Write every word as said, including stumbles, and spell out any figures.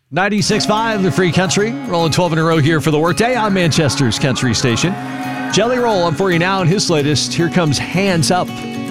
ninety-six point five, the Free Country. Rolling twelve in a row here for the workday on Manchester's Country Station. Jelly Roll up for you now, and his latest, here comes Hands Up.